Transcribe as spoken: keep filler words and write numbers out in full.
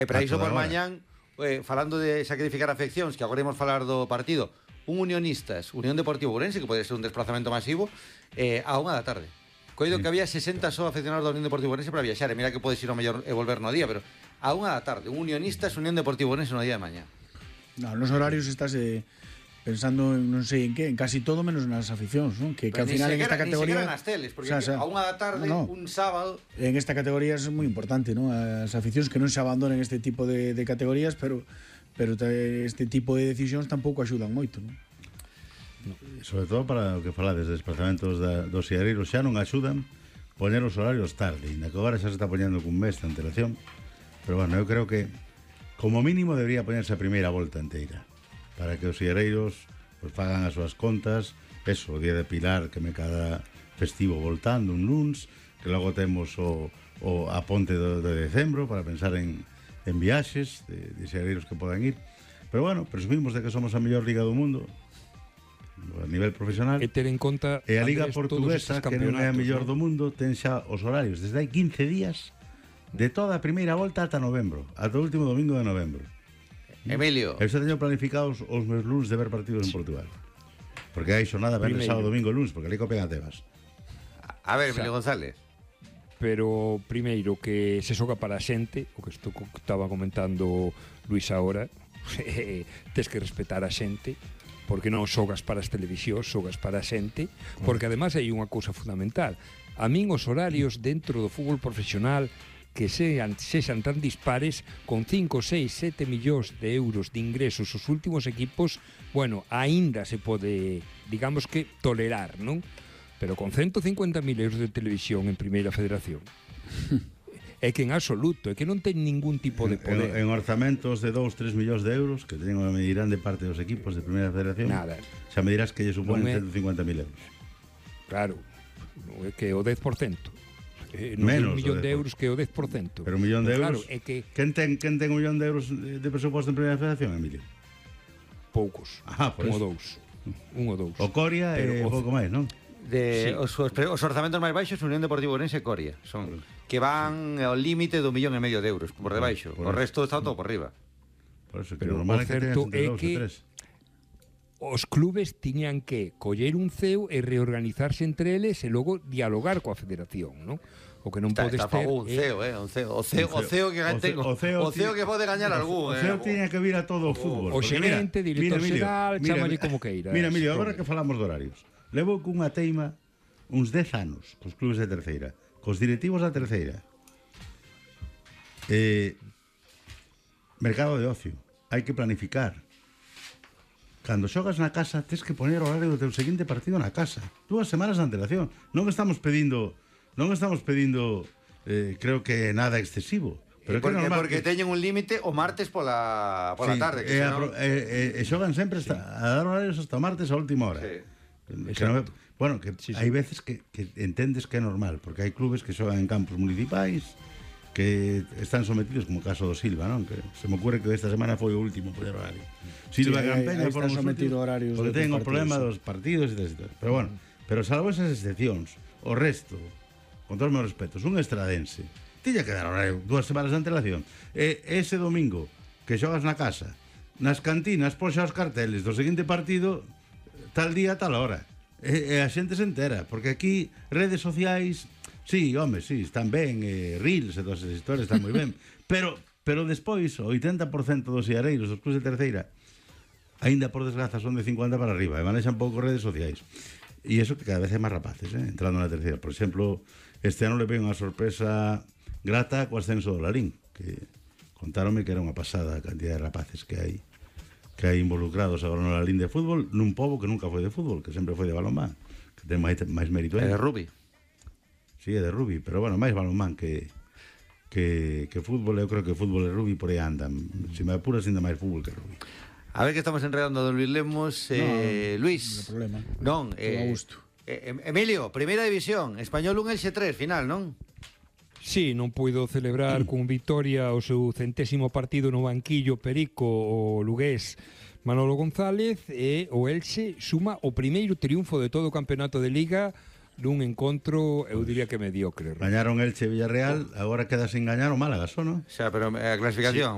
E para iso por mañán, eh, falando de sacrificar afeccións, que agora imos falar do partido, un Unionistas, Unión Deportivo Ourense, que pode ser un desplazamento masivo, eh, a unha da tarde. Coido sí. que había sesenta só aficionados da Unión Deportivo Ourense para viaxar, e mira que podes ir ao mellor e volver no día, pero a unha da tarde, un Unionistas, Unión Deportivo Ourense no día de mañá. No, nos horarios estás eh, pensando en non sei en que, en casi todo menos nas aficións, ¿no? Que, que al final en esta categoría... Ni sequera nas teles, porque o sea, a unha da tarde, no, no. un sábado... En esta categoría es moi importante, ¿no? As aficións que non se abandonen este tipo de, de categorías, pero pero este tipo de decisións tampouco axudan moito, ¿no? No. Sobre todo para o que falades de desplazamentos da, dos siareiros, xa non axudan poñer os horarios tarde, e na que agora xa se está poñendo cun mes de antelación, pero bueno, eu creo que como mínimo debería poñerse a primeira volta inteira para que os siareiros pues, fagan as súas contas, eso, o día de Pilar que me cada festivo voltando un luns, que logo temos o, o a ponte do, de decembro para pensar en, en viaxes de, de siareiros que podan ir, pero bueno, presumimos de que somos a mellor liga do mundo a nivel profesional, e ter en conta e a liga portuguesa, que non é a mellor, ¿no?, do mundo, ten xa os horarios desde hai quince días de toda a primeira volta ata novembro, ata o último domingo de novembro. Emilio, eu xa teño planificados os meus luns de ver partidos en Portugal, porque hai xornada venres, sábado, domingo, luns, porque ali copian a Tebas. A ver, Emilio González, pero primeiro que se xoga para a xente, o que estou estaba comentando Luis agora, tes que respetar a xente, porque non xogas para as televisións, xogas para a xente, porque ademais hai unha cousa fundamental. A min os horarios dentro do fútbol profesional que sean, sexan tan dispares, con cinco, seis, sete millóns de euros de ingresos os últimos equipos, bueno, aínda se pode, digamos que, tolerar, non? Pero con ciento cincuenta mil euros de televisión en Primeira Federación, é que en absoluto, é que non ten ningún tipo de poder. En, en orzamentos de dous, tres millóns de euros que teñen a medirán de parte dos equipos de Primeira Federación, nada. Xa me dirás que lle suponen é... ciento cincuenta mil euros. Claro, non é que o dez por cento. Eh, non menos un millón de euros que o dez por cento. Pero un millón de claro, euros, é que... quen ten, quen ten un millón de euros de presuposto en Primeira Federación, Emilio? Poucos. Ah, por un eso. ou dous. Un ou dous. O Coria e o... pouco máis, non? De, sí. os, os, os orzamentos máis baixos, Unión Deportivo Ourense e Coria son, que van ao límite do millón e medio de euros por debaixo, por o resto está todo por riba. Por eso, que pero normal o certo é que os clubes tiñan que coller un ceo e reorganizarse entre eles e logo dialogar coa federación, non? O que non está, podes está ter un ceo, eh, un ceo, o ceo, o ceo que ten, o ceo, o ceo que pode gañar algún, o ceo tiña que vir a todo o fútbol. O xerente, director xeral, chámalle como queira. Mira, Emilio, agora que falamos de horarios, levo cunha teima uns dez anos cos clubes de terceira, cos directivos da terceira. Eh, mercado de ocio, hai que planificar. Cando xogas na casa, tes que poner o horario do teu seguinte partido na casa. Dúas semanas de antelación. Non estamos pedindo, non estamos pedindo, eh, creo que nada excesivo. Pero porque, que porque que... teñen un límite o martes pola pola sí, tarde, que e, senón... e, e, e xogan sempre hasta, sí. a dar horarios hasta martes a última hora. Sí. Que no, bueno, que sí, sí. hai veces que, que entendes que é normal, porque hai clubes que xogan en campos municipais que están sometidos, como o caso do Silva, non? Que se me ocurre que esta semana foi o último por horario. Silva sí, Campeña por un sometido horarios porque ten o problema sí. dos partidos e tal. Pero bueno, pero salvo esas excepcións, o resto, con todos os meus respetos, un estradense tiña que dar horario dúas semanas de antelación. E ese domingo que xogas na casa, nas cantinas, poxa os carteles do seguinte partido tal día, tal hora. E, e a xente se entera, porque aquí redes sociais, sí, home, sí, están ben, eh, reels e todas as historias están moi ben, pero pero despois o oitenta por cento dos siareiros dos clubes de terceira aínda por desgraza son de cincuenta para arriba e manexan pouco redes sociais. E iso que cada vez hai máis rapaces, eh, entrando na terceira. Por exemplo, este ano le veo unha sorpresa grata co ascenso do Lalín, que contáronme que era unha pasada a cantidad de rapaces que hai que hai involucrados agora no Lalín de fútbol, nun pobo que nunca foi de fútbol, que sempre foi de balonmán, que ten máis, máis mérito. É de rugby. Sí, é de rugby, pero bueno, máis balonmán que que, que fútbol. Eu creo que fútbol e rugby por aí andan. Se me apuras, ainda máis fútbol que rugby. A ver que estamos enredando a don Luis Lemos. eh, no, Luis. Non hai problema. Non, eh, gusto. Eh, Emilio, Primeira División, Español un Elxe tres, final, non? Sí, non puido celebrar con vitoria o seu centésimo partido no banquillo Perico o lugués Manolo González, e o Elxe suma o primeiro triunfo de todo o campeonato de Liga nun encontro, eu diría que mediocre. Gañaron Elche e Villarreal, agora queda sin gañar o Málaga, só, non? Xa, pero a clasificación,